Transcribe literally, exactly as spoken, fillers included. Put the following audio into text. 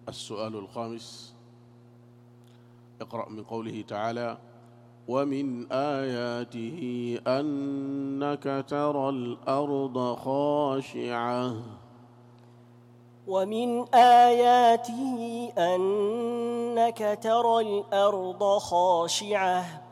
السؤال الخامس: اقرأ من قوله تعالى: ومن آياته أنك ترى الأرض خاشعة. ومن آياته أنك ترى الأرض خاشعة